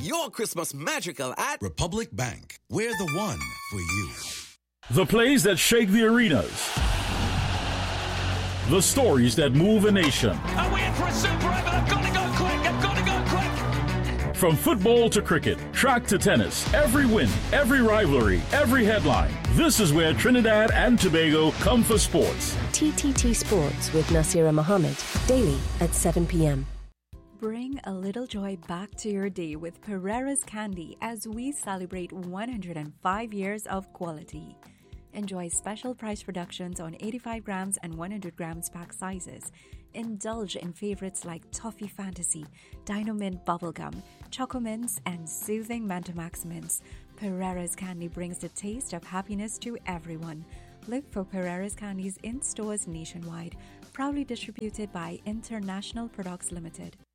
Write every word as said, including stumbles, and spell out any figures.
your Christmas magical at Republic Bank. We're the one for you. The plays that shake the arenas. The stories that move a nation. Are we in for a super over? I've got to go quick. I've got to go quick. From football to cricket, track to tennis, every win, every rivalry, every headline. This is where Trinidad and Tobago come for sports. T T T Sports with Nasira Mohammed, daily at seven p.m. Bring a little joy back to your day with Pereira's Candy as we celebrate one hundred five years of quality. Enjoy special price reductions on eighty-five grams and one hundred grams pack sizes. Indulge in favorites like Toffee Fantasy, Dino Mint Bubblegum, Choco Mints, and soothing Mentamax Mints. Pereira's Candy brings the taste of happiness to everyone. Look for Pereira's Candies in stores nationwide. Proudly distributed by International Products Limited.